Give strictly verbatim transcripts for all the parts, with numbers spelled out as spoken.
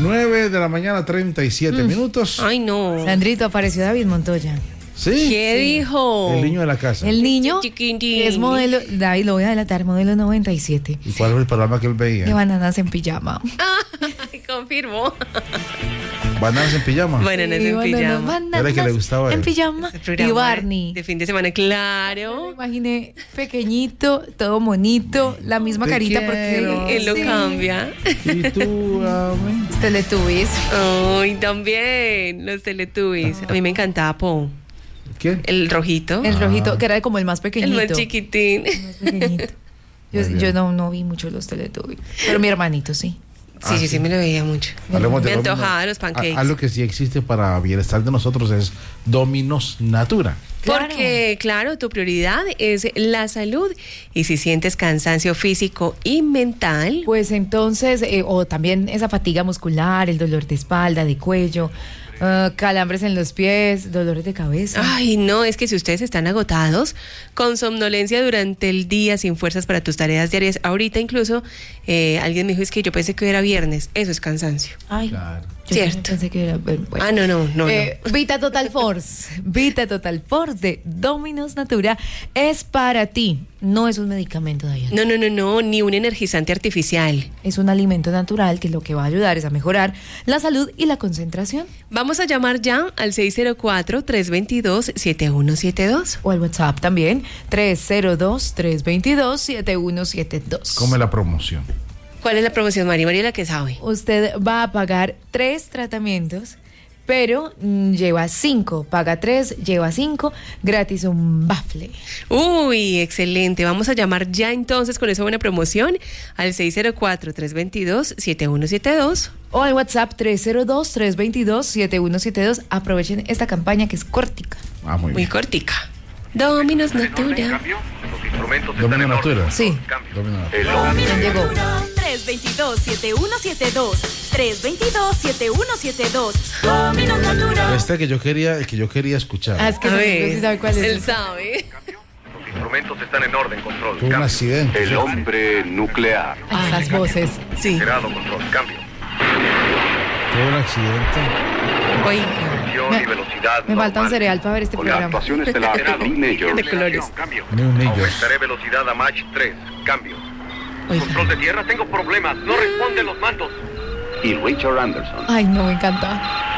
nueve de la mañana, treinta y siete mm. minutos. Ay, no. Sandrito, apareció David Montoya. ¿Sí? ¿Qué sí. dijo? El niño de la casa. El niño que es modelo, David, lo voy a delatar, modelo noventa y siete. ¿Y cuál es el programa que él veía? De bananas en pijama. Confirmó. ¿Bananas en pijama? Bananas sí, en bananas, pijama. Bananas Era que le gustaba en él. pijama. Y Barney. De fin de semana, claro. Me imaginé pequeñito, todo bonito, la misma Te carita quiero. porque Él lo sí. cambia. Y tú, amén. Teletubbies. Ay, también los Teletubbies. A mí me encantaba Po. ¿Quién? El rojito. El rojito, que era como el más pequeñito. El más chiquitín. El más pequeñito. Yo, yo no, no vi mucho los Teletubbies, pero mi hermanito sí. Sí, ah, sí, sí, me lo veía mucho. Hablemos me de antojaba los pancakes. Algo que sí existe para bienestar de nosotros es Domino's Natura. Porque, claro, tu prioridad es la salud. Y si sientes cansancio físico y mental, pues entonces, eh, o también esa fatiga muscular, el dolor de espalda, de cuello, Uh, calambres en los pies, dolores de cabeza. Ay, no, es que si ustedes están agotados, con somnolencia durante el día, sin fuerzas para tus tareas diarias, ahorita incluso eh, alguien me dijo, es que yo pensé que hoy era viernes, eso es cansancio. Ay, claro. Yo cierto. Pensé que era, bueno. Ah, no, no, no, eh, no. Vita Total Force, Vita Total Force de Domino's Natura es para ti. No es un medicamento, Diana. No, no, no, no, ni un energizante artificial. Es un alimento natural que lo que va a ayudar es a mejorar la salud y la concentración. Vamos a llamar ya al seis cero cuatro, tres dos dos, siete uno siete dos. O al WhatsApp también, tres cero dos, tres dos dos, siete uno siete dos. ¿Cómo es la promoción? ¿Cuál es la promoción, María? María, la que sabe. Usted va a pagar tres tratamientos, pero mm, lleva cinco. Paga tres, lleva cinco, gratis un bafle. Uy, excelente. Vamos a llamar ya entonces con esa buena promoción al seis cero cuatro, tres dos dos, siete uno siete dos. O al WhatsApp tres cero dos, tres dos dos, siete uno siete dos. Aprovechen esta campaña que es cortica. Ah, muy, muy bien. cortica. Domino's Natura. Domino's Natura. Sí. Domino's Natura. ¿Quién llegó? tres dos dos, siete uno siete dos. tres dos dos, siete uno siete dos. Domino's Natura. Este que yo quería, el que yo quería escuchar. Ah, es que A no ver, sí sabe cuál es. él sabe. Los instrumentos están en orden, control. Tuvo un Cambio. accidente. El hombre nuclear. Ah, esas voces. Sí. Cerrado, control. Cambio. Tuvo un accidente. Oiga. Me, y velocidad me falta un normal. cereal para ver este Con la programa. actuación estelar de Lee Majors. De colores. Cambio. New Majors. Aumentaré velocidad a Mach tres. Cambio. Oiga. Control de tierra, tengo problemas. No responden los mandos. Y Richard Anderson. Ay, no, me encanta.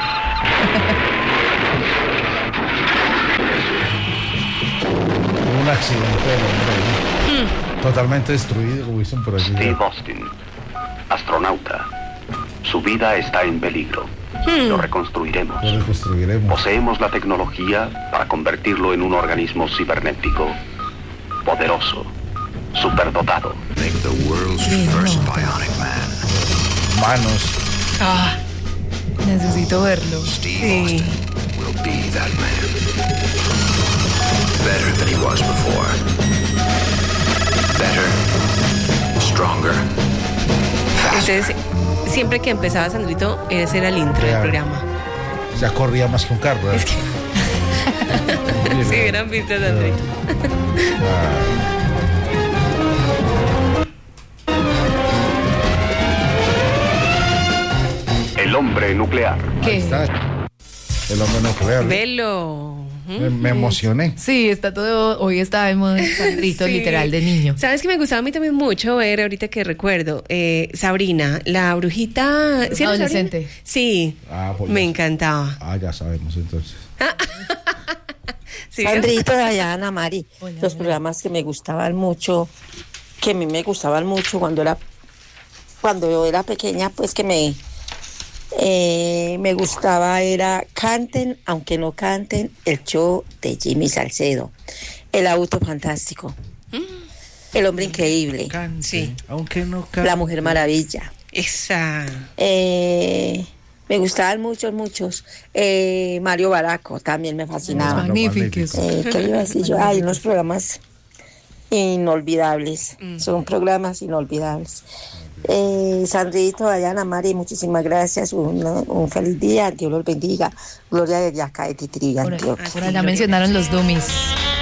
Tuvo un accidente del hombre. Mm. Totalmente destruido, como dicen por allí. Steve Austin, astronauta. Su vida está en peligro. Mm. Lo reconstruiremos. Lo reconstruiremos. Poseemos la tecnología para convertirlo en un organismo cibernético poderoso, superdotado. Make the world's first bionic man. Manos. Ah, Necesito verlo. Steve Sí. Austin will be that man. Better than he was before. Better, stronger, faster. entonces, siempre que empezaba Sandrito, ese era el intro del Claro. programa. Ya corría más que un carro. ¿eh? Es que si hubieran visto a Sandrito. El hombre nuclear. Ahí ¿Qué? está. El hombre nuclear. Velo. Me, me emocioné. Sí, está todo, hoy está en modo Sandrito Sí. literal de niño. ¿Sabes que me gustaba a mí también mucho ver, ahorita que recuerdo, eh, Sabrina, la brujita... ¿Sí era Adolescente. Sabrina? Sí, Ah, pues me ya- encantaba. Ah, ya sabemos entonces. ¿Sí? Sandrito, Dayana, Mari, Hola, los hola. programas que me gustaban mucho, que a mí me gustaban mucho cuando era, cuando yo era pequeña, pues que me, eh, me gustaba era Canten, aunque no canten, el show de Jimmy Salcedo, El auto fantástico, El hombre increíble, Cante, Sí. aunque no cante. La mujer maravilla. Esa... Eh, me gustaban muchos, muchos. Eh, Mario Baraco también me fascinaba. Los Magníficos. Eh, ¿Qué le iba a decir yo? Hay unos programas inolvidables. Mm. Son programas inolvidables. Eh, Sandrito, Dayana, Mari, muchísimas gracias. Un, un feliz día. Dios los bendiga. Gloria de Yaca de Titiri, Por, Antioquia. por allá mencionaron los dummies.